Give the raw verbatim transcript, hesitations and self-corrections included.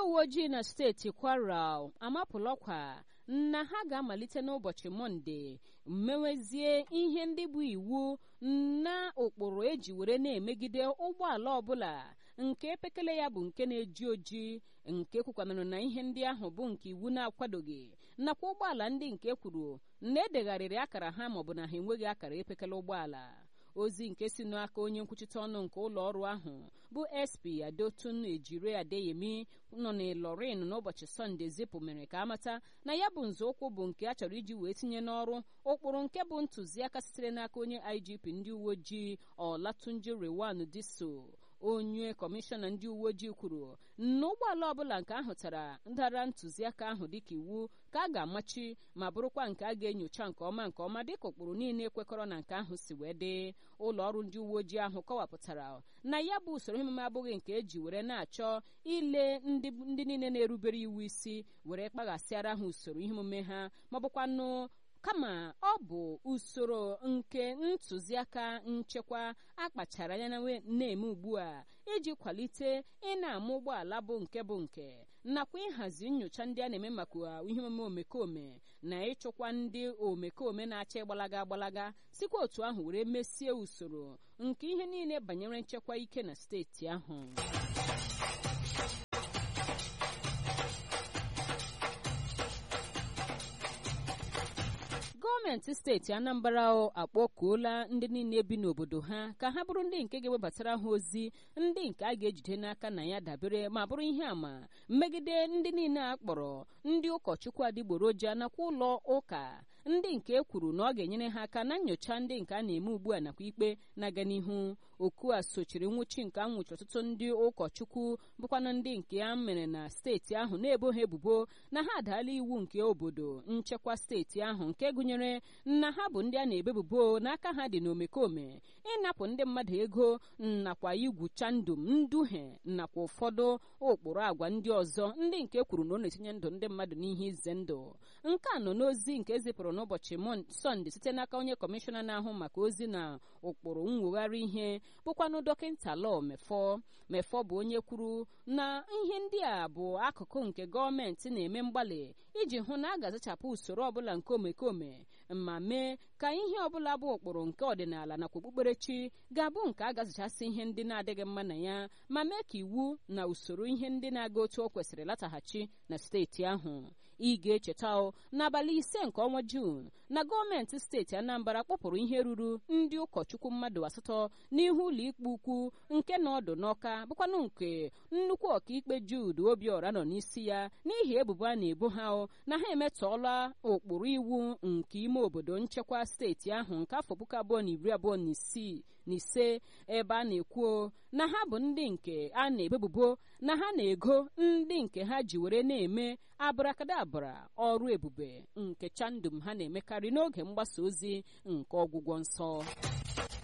uwe ojii na steeti Kwara amapụla ọkwa na ha ga-amalite n'ụbọchị Mọnde mmewezie ihe ndị bụ iwu na ụkpụrụ eji were na-emegide ụgbọala ọbụla nke epekele ya bụ nke na-eji oji, nke kwukwanụrụ na ihe ndị ahụ bụ nke iwu na-akwadoghị, nakwa ụgbọala ndị nke kwuru na edegharịrị akara ha maọbụ na ha enweghị akara epekele ụgbọala. Ozi nke si n'aka onye nkwuchite ọnụ nke ụlọ ọrụ ahụ bụ S P Adotun Ejire Adeyemi nọ n'Ilorin n'ụbọchị Sọnde zipụ mere ka amata na ya bụ nzọụkwụ bụ nke a chọrọ iji wee tinye n'ọrụ ụkpụrụ nke bụ ntụziaka sitere n'aka onye I G P ndị uwe ojii Olatunji Rewan Diso. Onye kọmishọna ndị uwe ojii kwuru na ụgbọala ọbụla nke ahụ tara ndara ntụziaka ahụ dịka iwu ka a ga-amachi ma bụrụkwa nke a ga-enyocha nke ọma nke ọma dịka ụkpụrụ niile kwekọrọ na nke ahụ si wee dị. Ụlọ ọrụ ndị uwe ojii ahụ kọwapụtara na ya bụ usoro emume abụghị nke eji were na-achọ ile ndị ndị niile na-erubere iwu isi were kpaghasịara ha usoro ihe omume ha, ma bụkwanụ kama ọ bụ usoro nke ntụziaka nchekwa akpachara anya na-eme ugbu a iji kwalite ị na-ama ụgbọala bụ nke bụ nke nakwa ịhazi nnyocha ndị a na-eme maka ihe omume omekome na ịchụkwa ndị omekome na-achọ ịgbalaga agbalaga, sikwa otu ahụ were mesie usoro nke ihe niile banyere nchekwa ike na steeti ahụ. Gọọmenti steeti Anambra akpọkuola ndị niile bi n'obodo ha ka ha bụrụ ndị nke ga-ewebatara ha ozi ndị nke a ga-ejide n'aka na ya dabere ma bụrụ ihe àmà mmegide ndị niile a kpọrọ ndị ụkọchukwu adịgboroja nakwa ụlọ ụka, ndị nke kwuru na ọ ga-enyere ha aka na nnyocha ndị nke a na-eme ugbu a nakwa ikpe na-aga n'ihu. Oku a sochiri nwụchi nke anwụchi ọtụtụ ndị ụkọchukwu bụkwana ndị nke a mere na steeti ahụ na-ebo ha ebubo na ha adaala iwu nke obodo nchekwa steeti ahụ, nke gụnyere na ha bụ ndị a na-ebebubo n'aka ha dị n'omekome ịnapụ ndị mmadụ ego nakwa igwucha ndụ nduhie nakwa ụfọdụ ụkpụrụ agwa ndị ọzọ ndị nke kwuru na ọ na-etinye ndụ ndị mmadụ n'ihe ize ndụ. Nke a nọ n'ozi nke ezipụrụ n'ụbọchị Sọnde site n'aka onye kọmishọna na-ahụ maka ozi na ụkpụrụ mwegharị ihe bụkwanụ dọkịta Law Mefọ. Mefọ bụ onye kwuru na ihe ndị a bụ akụkụ nke gọọmenti na-eme mgbalị iji hụ na a ga-azachapụ usoro ọbụla nke omekome ma mee ka ihe ọbụla bụ ụkpụrụ nke ọdịnala nakwa okpukperechi ga-abụ nke a ga-azachasị ihe ndị na-adịghị mma na ya ma mee ka iwu na usoro ihe ndị na-aga otu o kwesịrị lataghachi na steeti ahụ. Ị ga-echeta n'abalị ise nke ọnwa Juun na gọọmenti steeti Anambra kpọpụrụ ihe ruru ndị ụkọchukwu mmadụ asatọ n'ihu ụlọ ikpe ukwu nke na ọdụ n'Ọka, bụkwanụ nke nnukwu ọkaikpe Jude Obiora nọ n'isi ya n'ihi ebubo a na-ebo ha na ha emetọọla ụkpụrụ iwu nke ime obodo nchekwa steeti ahụ nke afọ puku abụọ na iri abụọ na isii na ise, ebe a na-ekwu na ha bụ ndị nke a na-ebebubo na ha na-ego ndị nke ha ji were na-eme abụrakadabra ọrụ ebube nke chandum ha na-emekarị n'oge mgbasa ozi nke ọgwụgwọ nsọ.